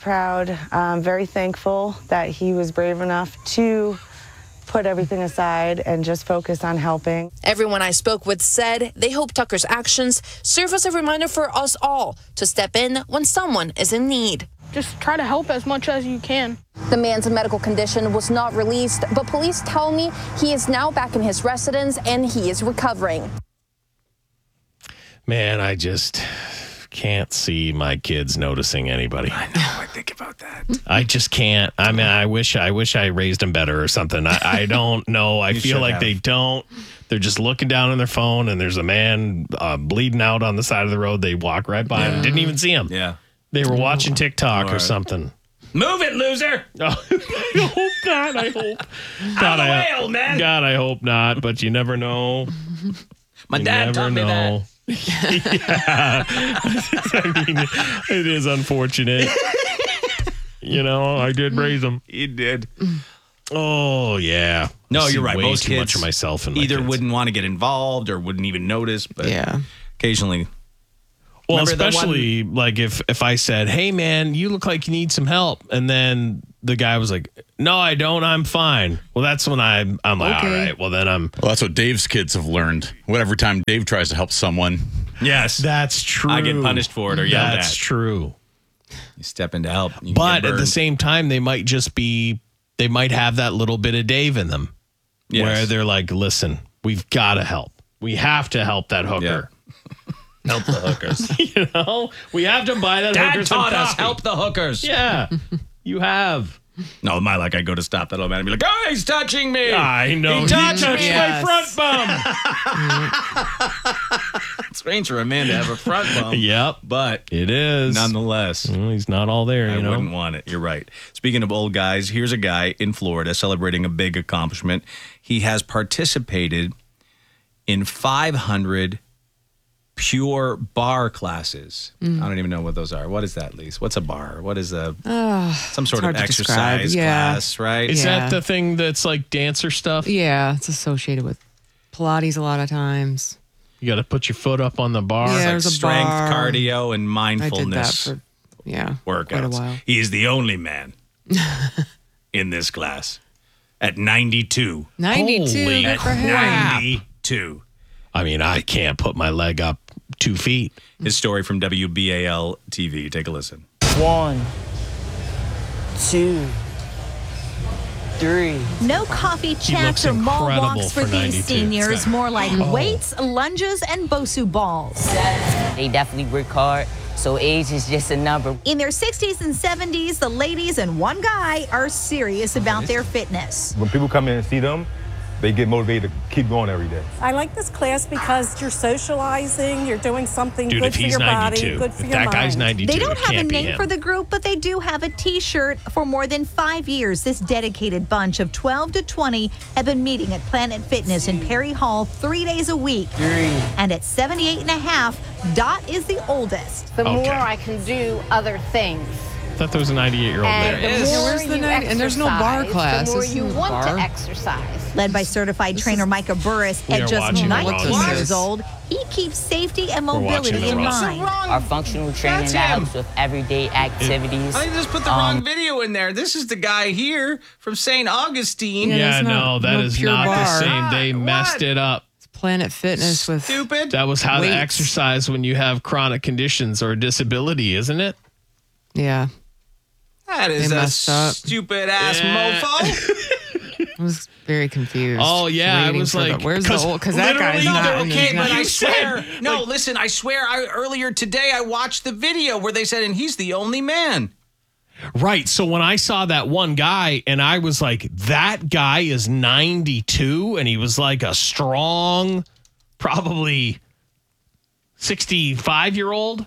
thankful that he was brave enough to put everything aside and just focus on helping. Everyone I spoke with said they hope Tucker's actions serve as a reminder for us all to step in when someone is in need. Just try to help as much as you can. The man's medical condition was not released, but police tell me he is now back in his residence and he is recovering. Man, I just can't see my kids noticing anybody. I know, I think about that. I just can't. I mean, I wish I raised them better or something. I don't know. I feel like they don't. They're just looking down on their phone and there's a man bleeding out on the side of the road. They walk right by him. Didn't even see him. Yeah. They were watching TikTok or something. Move it, loser. Oh, I hope not. I hope. Out of the way, old man. God, I hope not, but you never know. My dad taught me that. Yeah. I mean, it is unfortunate. I did raise them. You did. Oh, yeah. No, I see you're right. Way Most too kids much of myself in my either kids. wouldn't want to get involved or wouldn't even notice, but occasionally. Well, Remember that especially like if I said, "Hey, man, you look like you need some help," and then the guy was like, "No, I don't. I'm fine." Well, that's when I'm like, Okay. "All right. Well, then I'm." Well, that's what Dave's kids have learned. Whatever time Dave tries to help someone. Yes. That's true. I get punished for it or yelled at. That's true. You step in to help. You But get at the burned. same time, they might have that little bit of Dave in them where they're like, listen, we've got to help. We have to help that hooker. Help the hookers. You know, we have to buy that Dad hooker some taught us coffee. help the hookers. Yeah, you have. No, my luck, I go to stop that old man and be like, "Oh, he's touching me." I know. He touched me. my front bum. It's strange for a man to have a front bump. Yep. But it is. Nonetheless. Well, he's not all there, I you know. wouldn't want it. You're right. Speaking of old guys, here's a guy in Florida celebrating a big accomplishment. He has participated in 500 pure bar classes. I don't even know what those are. What is that, Lise? What's a bar? What is some sort of exercise class, right? Is that the thing that's like dancer stuff? Yeah, it's associated with Pilates a lot of times. You got to put your foot up on the bar. Yeah, It's there's a strength, bar. cardio, and mindfulness. I did that for, workouts. quite a while. He is the only man in this class at 92. 92, Holy good for him. crap. 92. I mean, I can't put my leg up 2 feet. His story from WBAL TV. Take a listen. 1, 2, 3. No coffee He chats looks or mall incredible walks for for these 92. seniors. More like Oh. weights, lunges, and Bosu balls. They definitely work hard, so age is just a number. In their 60s and 70s, the ladies and one guy are serious about their fitness. When people come in and see them, they get motivated to keep going every day. I like this class because you're socializing, you're doing something Dude, good if for he's your 92, body, good for if your that mind. guy's 92, They don't it have a can't be name him. for the group, but they do have a T-shirt. For more than 5 years, this dedicated bunch of 12 to 20 have been meeting at Planet Fitness in Perry Hall 3 days a week. And at 78 and a half, Dot is the oldest. The Okay. more I can do other things. I thought there was a 98-year-old And there. the more Where's the you 90 and there's no bar exercise, class. the more This you is a want bar. to exercise. Led by certified trainer Micah Burris, We at are just watching the wrong 19 thing. years old, he keeps safety and We're watching mobility the in wrong mind. Our functional training That's that him. helps with everyday activities. I just put the wrong video in there. This is the guy here from St. Augustine. Yeah, no, that is pure not the bar. same. They messed it up. It's Planet Fitness with Stupid. That was how to weights. exercise when you have chronic conditions or a disability, isn't it? Yeah, That is They a messed up. stupid ass Yeah. mofo. I was very confused. Oh, yeah, I waiting was for the- like, where's the 'cause old? Because that guy's literally, not. no, in Okay, his but I You swear. said, No, like- listen, I swear earlier today I watched the video where they said, and he's the only man. Right. So when I saw that one guy and I was like, that guy is 92 and he was like a strong, probably 65-year-old.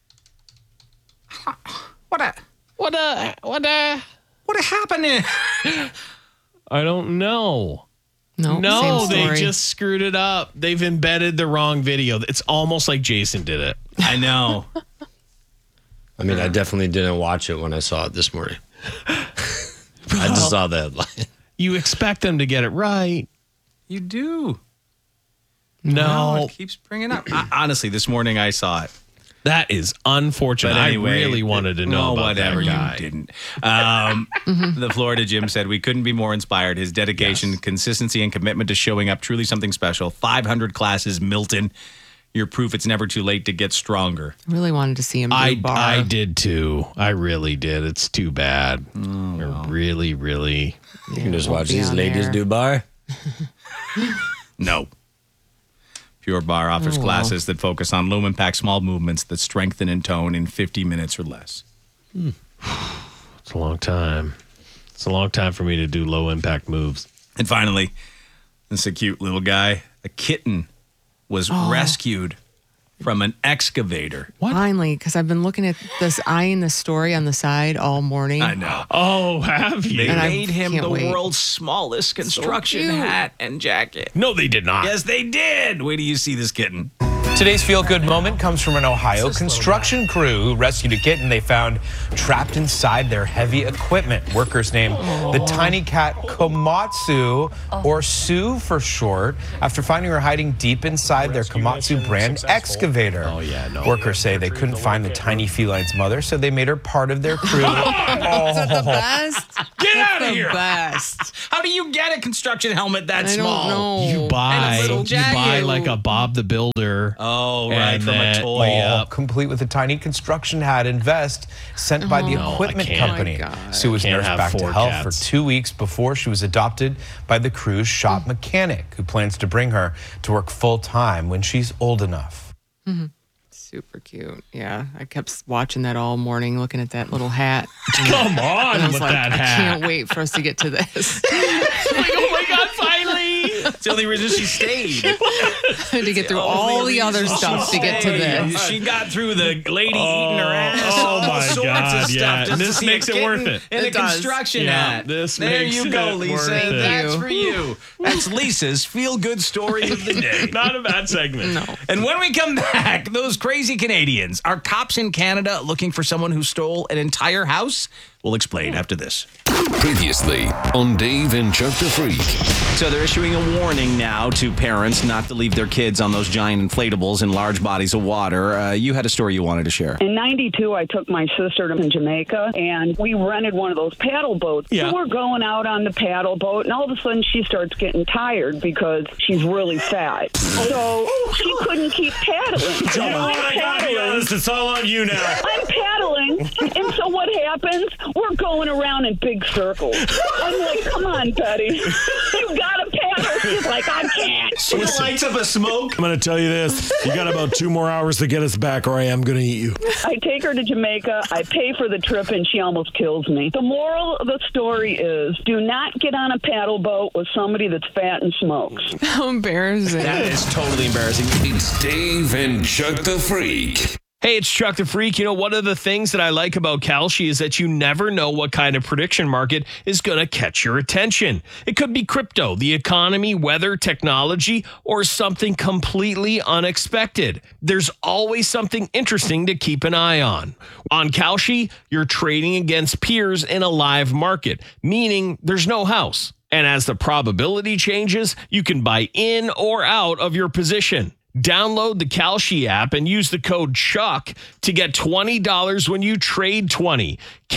What happened? I don't know. No, No, same they story. just screwed it up. They've embedded the wrong video. It's almost like Jason did it. I know. I mean, I definitely didn't watch it when I saw it this morning. I just saw the headline. You expect them to get it right. You do. No. It keeps bringing up. Honestly, this morning I saw it. That is unfortunate. But anyway, I really wanted to know about whatever. that guy. You didn't. The Florida Gym said we couldn't be more inspired. His dedication, consistency, and commitment to showing up truly something special. 500 classes, Milton. You're proof it's never too late to get stronger. I really wanted to see him do bar. I did too. I really did. It's too bad. Really, really. You can just won't watch be these on ladies air. do bar. No. Pure Bar offers Oh, wow. classes that focus on low impact small movements that strengthen and tone in 50 minutes or less. It's a long time. It's a long time for me to do low impact moves. And finally, this is a cute little guy. A kitten was rescued from an excavator. Finally, because I've been looking at this, eyeing the story on the side all morning. I know. Oh, have you? They And I made him can't the wait. world's smallest construction cute. hat and jacket. No, they did not. Yes, they did. Wait till you see this kitten. Today's feel-good moment comes from an Ohio construction crew who rescued a kitten they found trapped inside their heavy equipment. Workers named the tiny cat Komatsu, or Sue for short, after finding her hiding deep inside their Komatsu brand excavator. Workers say they couldn't find the tiny feline's mother, so they made her part of their crew. Is that the best? Get That's out of the here! Best. How do you get a construction helmet that I small? don't know. You buy like a Bob the Builder. Oh, right, from a toy. Complete with a tiny construction hat and vest sent by the equipment company. Sue was nursed back to health for 2 weeks before she was adopted by the crew's shop mechanic, who plans to bring her to work full-time when she's old enough. Super cute. Yeah, I kept watching that all morning, looking at that little hat. Come on And I was with like, that hat. I can't wait for us to get to this. Oh my God, finally! It's the only reason she stayed. To get through all the other stuff to get to this. She got through the lady eating her ass. Oh all my sorts God, of stuff. yeah. Just This to see makes a it worth kitten it. In a It does. construction Yeah, hat. this there makes you it go, worth Lisa. it. That's for you. That's Lisa's feel-good story of the day. Not a bad segment. No. And when we come back, those crazy Canadians. Are cops in Canada looking for someone who stole an entire house? We'll explain after this. Previously on Dave and Chuck the Freak. So they're issuing a warning now to parents not to leave their kids on those giant inflatables in large bodies of water. You had a story you wanted to share. In 92, I took my sister to Jamaica, and we rented one of those paddle boats. Yeah. So we're going out on the paddle boat, and all of a sudden she starts getting tired because she's really fat. So she couldn't keep paddling. You know what? I gotta be honest, it's all on you now. I'm paddling, and so what happens? We're going around in big circles. I'm like, come on, Betty. You gotta paddle. She's like, I can't. She lights up a smoke. I'm going to tell you this. You got about 2 more hours to get us back, or I am going to eat you. I take her to Jamaica. I pay for the trip, and she almost kills me. The moral of the story is do not get on a paddle boat with somebody that's fat and smokes. How embarrassing. That is totally embarrassing. It's Dave and Chuck the Freak. Hey, it's Chuck the Freak. You know, one of the things that I like about Kalshi is that you never know what kind of prediction market is going to catch your attention. It could be crypto, the economy, weather, technology, or something completely unexpected. There's always something interesting to keep an eye on. On Kalshi, you're trading against peers in a live market, meaning there's no house. And as the probability changes, you can buy in or out of your position. Download the Kalshi app and use the code CHUCK to get $20 when you trade 20.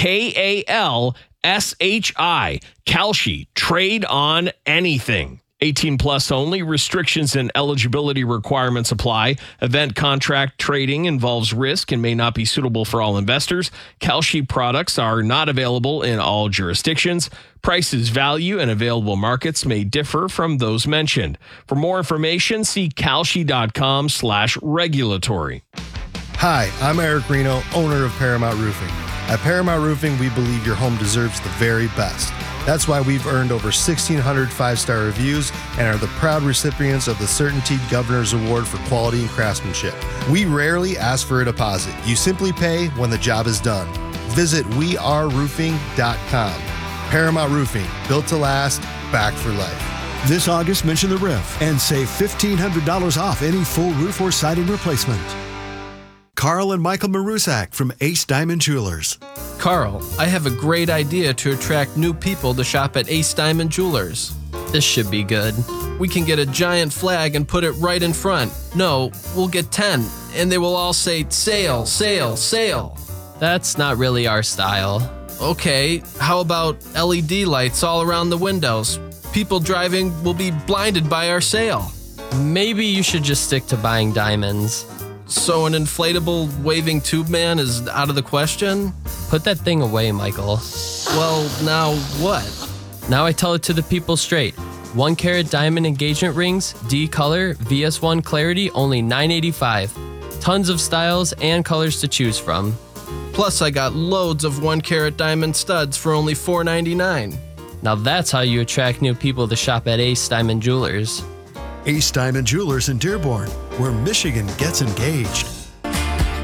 KALSHI. Kalshi. Trade on anything. 18 plus only. Restrictions and eligibility requirements apply. Event contract trading involves risk and may not be suitable for all investors. Kalshi products are not available in all jurisdictions. Prices, value, and available markets may differ from those mentioned. For more information, see kalshi.com/regulatory. Hi, I'm Eric Reno, owner of Paramount Roofing. At Paramount Roofing, we believe your home deserves the very best. That's why we've earned over 1,600 five-star reviews and are the proud recipients of the CertainTeed Governor's Award for Quality and Craftsmanship. We rarely ask for a deposit. You simply pay when the job is done. Visit weareroofing.com. Paramount Roofing, built to last, back for life. This August, mention the roof and save $1,500 off any full roof or siding replacement. Carl and Michael Marusak from Ace Diamond Jewelers. Carl, I have a great idea to attract new people to shop at Ace Diamond Jewelers. This should be good. We can get a giant flag and put it right in front. No, we'll get 10, and they will all say, sale, sale, sale. That's not really our style. Okay, how about LED lights all around the windows? People driving will be blinded by our sale. Maybe you should just stick to buying diamonds. So an inflatable waving tube man is out of the question? Put that thing away, Michael. Well, now what? Now I tell it to the people straight. 1 carat diamond engagement rings, D color, VS1 clarity, only $9.85. Tons of styles and colors to choose from. Plus I got loads of 1 carat diamond studs for only $4.99. Now that's how you attract new people to shop at Ace Diamond Jewelers. Ace Diamond Jewelers in Dearborn, where Michigan gets engaged.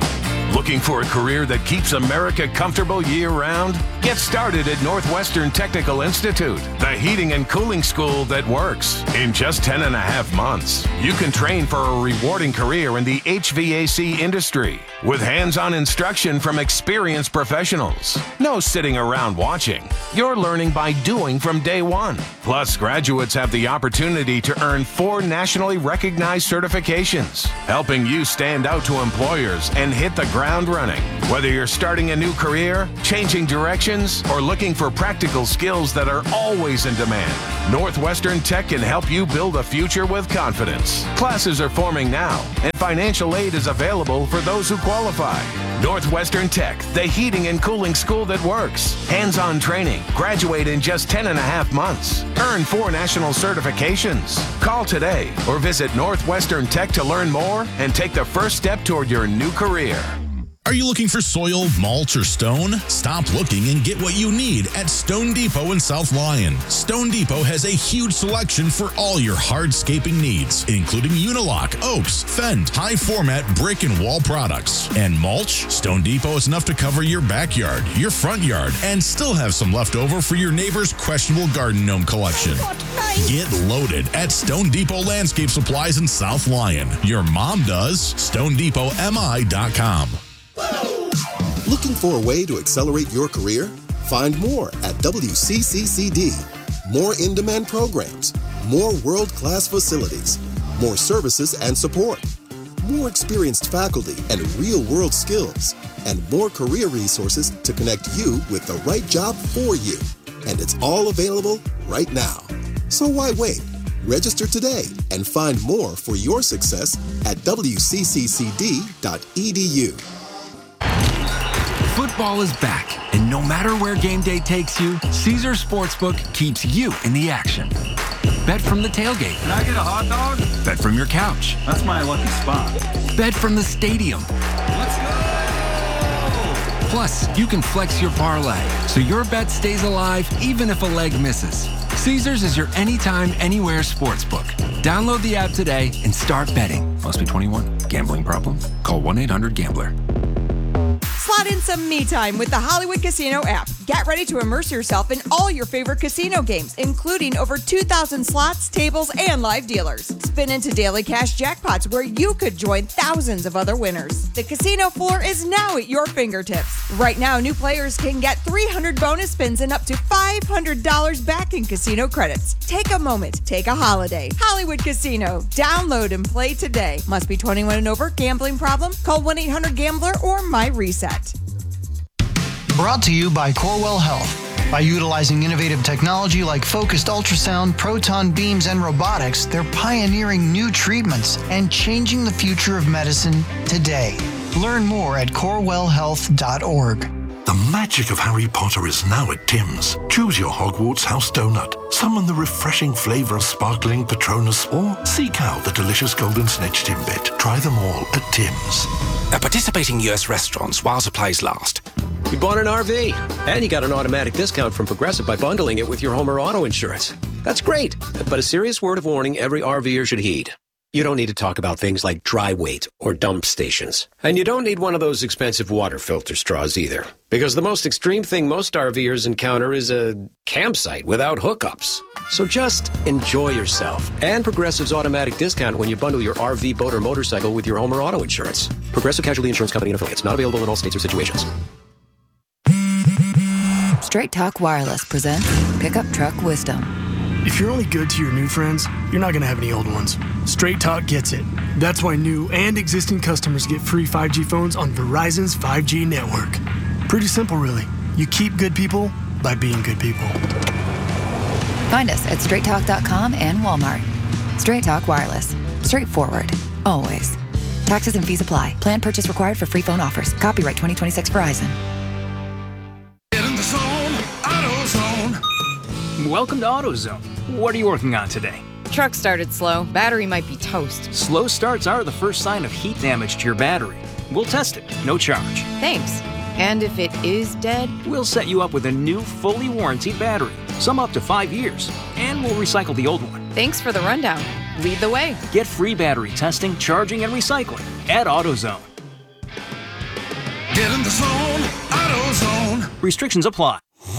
Looking for a career that keeps America comfortable year-round? Get started at Northwestern Technical Institute, the heating and cooling school that works. In just 10.5 months, you can train for a rewarding career in the HVAC industry with hands-on instruction from experienced professionals. No sitting around watching. You're learning by doing from day one. Plus, graduates have the opportunity to earn 4 nationally recognized certifications, helping you stand out to employers and hit the ground running. Whether you're starting a new career, changing directions, or looking for practical skills that are always in demand, Northwestern Tech can help you build a future with confidence. Classes are forming now, and financial aid is available for those who qualify. Northwestern Tech, the heating and cooling school that works. Hands-on training. Graduate in just 10.5 months. Earn 4 national certifications. Call today or visit Northwestern Tech to learn more and take the first step toward your new career. Are you looking for soil, mulch, or stone? Stop looking and get what you need at Stone Depot in South Lyon. Stone Depot has a huge selection for all your hardscaping needs, including Unilock, Oaks, Fend, high format brick and wall products. And mulch? Stone Depot is enough to cover your backyard, your front yard, and still have some left over for your neighbor's questionable garden gnome collection. Get loaded at Stone Depot Landscape Supplies in South Lyon. Your mom does. StoneDepotMI.com. Looking for a way to accelerate your career? Find more at WCCCD. More in-demand programs, more world-class facilities, more services and support, more experienced faculty and real-world skills, and more career resources to connect you with the right job for you. And it's all available right now. So why wait? Register today and find more for your success at WCCCD.edu. Football is back, and no matter where game day takes you, Caesars Sportsbook keeps you in the action. Bet from the tailgate. Can I get a hot dog? Bet from your couch. That's my lucky spot. Bet from the stadium. Let's go! Plus, you can flex your parlay, so your bet stays alive even if a leg misses. Caesars is your anytime, anywhere sportsbook. Download the app today and start betting. Must be 21. Gambling problem? Call 1-800-GAMBLER. Slot in some me time with the Hollywood Casino app. Get ready to immerse yourself in all your favorite casino games, including over 2,000 slots, tables, and live dealers. Spin into daily cash jackpots where you could join thousands of other winners. The casino floor is now at your fingertips. Right now, new players can get 300 bonus spins and up to $500 back in casino credits. Take a moment. Take a holiday. Hollywood Casino. Download and play today. Must be 21 and over. Gambling problem? Call 1-800-GAMBLER or MyReset. Brought to you by Corewell Health. By utilizing innovative technology like focused ultrasound, proton beams, and robotics, they're pioneering new treatments and changing the future of medicine today. Learn more at corewellhealth.org. The magic of Harry Potter is now at Tim's. Choose your Hogwarts house donut, summon the refreshing flavor of sparkling Patronus, or seek out the delicious golden snitch Timbit. Try them all at Tim's. At participating U.S. restaurants while supplies last. You bought an RV, and you got an automatic discount from Progressive by bundling it with your home or auto insurance. That's great, but a serious word of warning every RVer should heed. You don't need to talk about things like dry weight or dump stations. And you don't need one of those expensive water filter straws either. Because the most extreme thing most RVers encounter is a campsite without hookups. So just enjoy yourself. And Progressive's automatic discount when you bundle your RV, boat, or motorcycle with your home or auto insurance. Progressive Casualty Insurance Company and affiliates. Not available in all states or situations. Straight Talk Wireless presents Pickup Truck Wisdom. If you're only good to your new friends, you're not going to have any old ones. Straight Talk gets it. That's why new and existing customers get free 5G phones on Verizon's 5G network. Pretty simple, really. You keep good people by being good people. Find us at straighttalk.com and Walmart. Straight Talk Wireless. Straightforward. Always. Taxes and fees apply. Plan purchase required for free phone offers. Copyright 2026 Verizon. Get in the zone, AutoZone. Welcome to AutoZone. What are you working on today? Truck started slow. Battery might be toast. Slow starts are the first sign of heat damage to your battery. We'll test it, no charge. Thanks. And if it is dead? We'll set you up with a new, fully warranted battery. Some up to 5 years. And we'll recycle the old one. Thanks for the rundown. Lead the way. Get free battery testing, charging, and recycling at AutoZone. Get in the zone, AutoZone. Restrictions apply.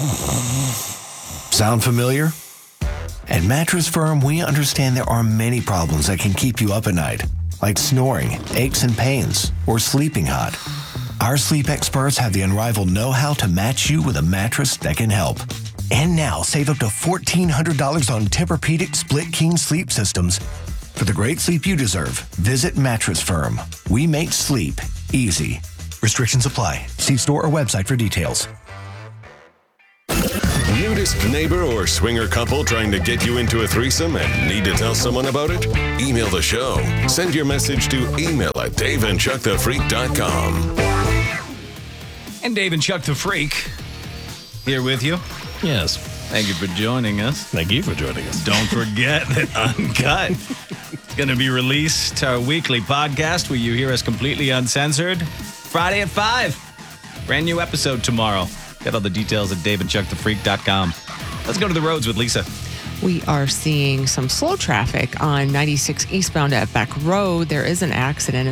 Sound familiar? At Mattress Firm, we understand there are many problems that can keep you up at night, like snoring, aches and pains, or sleeping hot. Our sleep experts have the unrivaled know-how to match you with a mattress that can help. And now, save up to $1,400 on Tempur-Pedic Split King sleep systems. For the great sleep you deserve, visit Mattress Firm. We make sleep easy. Restrictions apply. See store or website for details. Nudist neighbor or swinger couple trying to get you into a threesome and need to tell someone about it? Email the show. Send your message to email@daveandchuckthefreak.com. And Dave and Chuck the Freak here with you. Yes. Thank you for joining us. Thank you for joining us. Don't forget that Uncut is going to be released, our weekly podcast where you hear us completely uncensored. Friday at 5. Brand new episode tomorrow. Get all the details at daveandchuckthefreak.com. Let's go to the roads with Lisa. We are seeing some slow traffic on 96 eastbound at Beck Road. There is an accident.